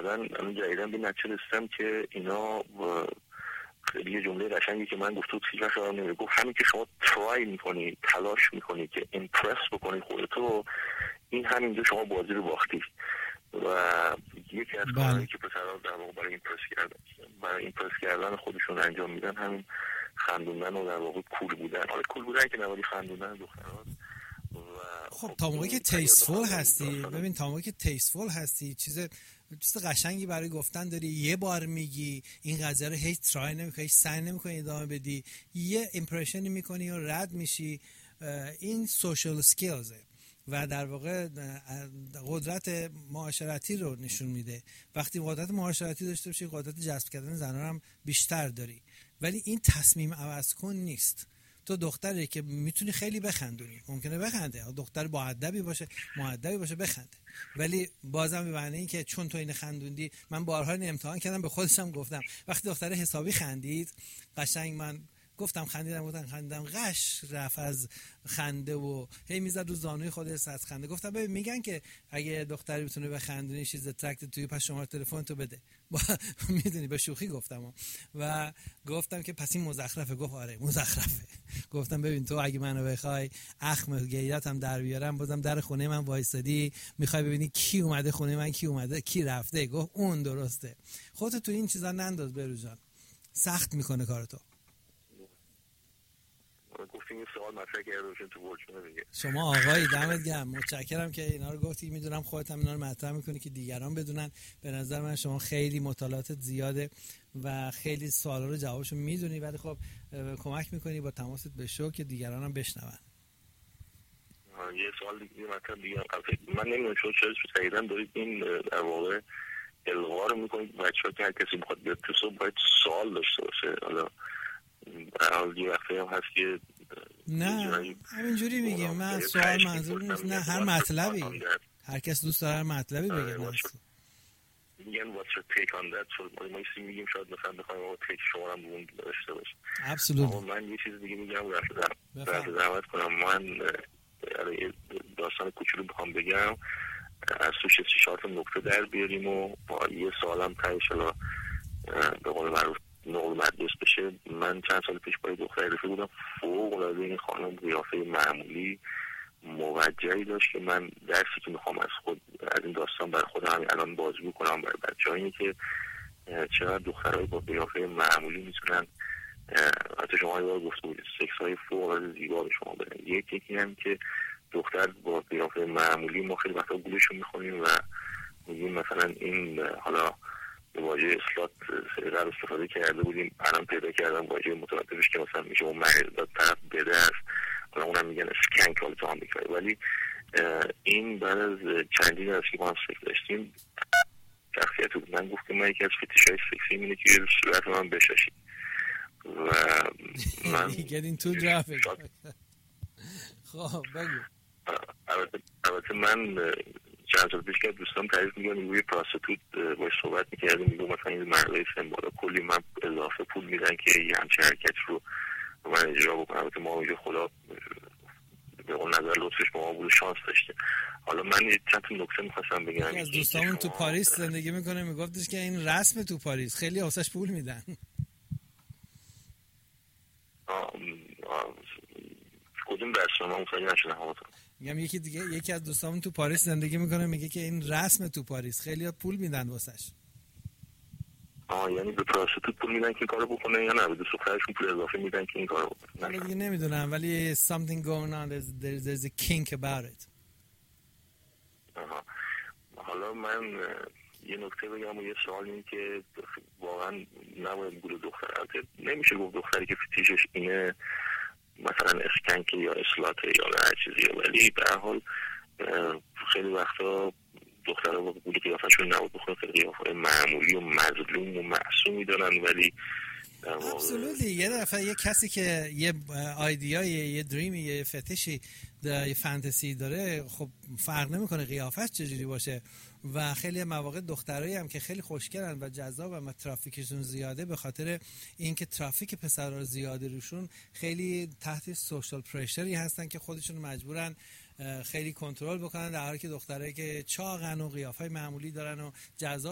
بعدن جدیدن به نتیجه رسیدم که اینا خیلی یه جمله قشنگی که من گفتم هیچ وقت یادم نمیره، گفت همین که شما ترای میکنی، تلاش میکنی که ایمپرس بکنی خودتو، این همینجا شما بازی رو باختی. و یکی از کارهایی که پسرها در واقع برای ایمپرس کردن خودشون انجام میدن همین خندوندن و در واقع کول بودن. حالا کول بودن که نوادی خندوندن دخترها. خب تا موقعی که تیستفول هستی، ببین تا موقعی که تیستفول هستی چیز قشنگی برای گفتن داری، یه بار میگی این قضیه رو هیچ ترای نمیکنی، هیچ سعی نمیکنی ادامه بدی، یه ایمپرشنی میکنی و رد میشی. این سوشال اسکیلزه و در واقع قدرت معاشرتی رو نشون میده. وقتی قدرت معاشرتی داشته باشی قدرت جذب کردن زنان هم بیشتر داری. ولی این تصمیم عوض کن نیست. تو دختری که میتونی خیلی بخندونی، ممکنه بخنده، دختر با ادبی باشه، مؤدبی باشه، بخنده، ولی بازم به معنی این که چون تو این خندوندی، من بارها این امتحان کردم، به خودشم گفتم وقتی دختر حسابی خندید قشنگ من گفتم خندیدم قش رفت از خنده و هی میزد رو زانوی خودش از خنده. گفتم ببین میگن که اگه دختری بتونه بخندونی چیز ترکت توی، پس شماره تلفن تو بده. میدونی به شوخی گفتم و گفتم که پس این مزخرفه. گفت آره مزخرفه. گفتم ببین تو اگه منو بخوای اخم گیرتم در بیارم، بازم در خونه من وایسادی میخوای ببینی کی اومده خونه من، کی اومده کی رفته. گفت اون درسته. خودت تو این چیزا ننداز بروجان، سخت میکنه کارتو. گفتیم این سوال مطرح کرده تو برچونه دیگه. شما آقای دمت گرم، متشکرم که اینا رو گفتی. میدونم خودت هم اینا رو مطرح میکنی که دیگران بدونن. به نظر من شما خیلی مطالعاتت زیاده و خیلی سوالا رو جوابشو میدونی، ولی خب کمک میکنی با تماست به شو که دیگران هم بشنون. یه سوال دیگه مطرح دیگه من نمیدونم چرا سعیداً دارید این در واقع الغا رو میکنید بچه‌ها که هر کسی میخواد بیاد تو صبح باید سوال داشته باشه. حالا یه وقتی هم هست که نه همینجوری میگیم من سوال منظور نیست، نه هر مطلبی هر کس دوست داره هر مطلبی بگه. میگن what's your take on that؟ ما یه میگیم شاید مثلا بخوایم تیک شما هم بون داشته باشه. absolutely. من یه چیز دیگه میگم رفت دعوت کنم. من داستان کوچولو بخوام بگم از توش 3-4 نکته در بیاریم و با یه سوالم تایش به قول معروف نقل مدرس بشه. من چند سال پیش با دختری رفیق بودم، فوق العاده این خانم قیافه معمولی موجهی داشت که من درسی که میخوام از این داستان برای خودم همین الان بازگو کنم برای بچه‌ها اینه که چقدر دخترای با قیافه معمولی میتونن حتی شما یه بار گفته بودید سکس‌های فوق العاده زیبا به شما بدن. یکی هم که دختر با قیافه معمولی ما خیلی وقتا گولشون میخوریم و میگیم مثلا این حالا واژه اصلاحات سریع استفاده کرده بودیم، الان پیدا کردم واژه مترادفش که مثلا میشه اون مرد طرف بده است، حالا اونم میگن اسکنک حالا تو آمریکا. ولی این بعد از چندین از که ما هم سکس داشتیم شخصیت بود من گفت که من یکی از فتیش‌های سکسی اینه که صورت من بشاشید و من getting too graphic. خب بگو. البته من چند سال پیش که دوستان تعریف میگن یه پراستیتوت باش صحبت میکردیم، میگم مثلا این مردای سنبالا کلی من اضافه پول میدن که یه همچین حرکت رو من اجرا بکنم. البته ما اونجا خدا به اون نظر لطفش با ما بود شانس داشته. حالا من یه چند تا نکته میخواستم بگم. از دوستامون تو پاریس زندگی میکنه میگفتش که این رسم تو پاریس خیلی واسش پول میدن. کدوم رسم ما متوجه نشدم همتون؟ میگم یکی از دوستامون تو پاریس زندگی میکنه میگه که این رسم تو پاریس خیلی پول میدن واسش. یعنی به پراستیتوت پول میدن که این کارو بکنه یا نه به دخترشون پول اضافه میدن که این کارو بکنه؟ من دیگه نمیدونم ولی something going on, there's a kink about it. حالا من یه نکته بگم و یه سوال اینه که واقعا نباید گول دختر، نمیشه گفت دختری که فتیشش اینه مثلا اسکنک یا اسلاته یا هر چیزیه، ولی به هر حال خیلی وقتا دخترها با گول قیافشون نباید بخواه خیلی قیافه معمولی و مظلوم و معصومی دارن. ولی absolutely. یه دفعه یه کسی که یه آیدیای یه دریمی یه فتشی یه فانتزی داره خب فرق نمیکنه قیافش چجوری باشه و خیلی مواقع دخترایی هم که خیلی خوشگلن و جذاب و ترافیکشون زیاده به خاطر اینکه ترافیک پسرا زیاده روشون خیلی تحت سوشال پرشری هستن که خودشون مجبورن خیلی کنترل بکنن، در حالی که دخترایی که چاقن و قیافه معمولی دارن و جذاب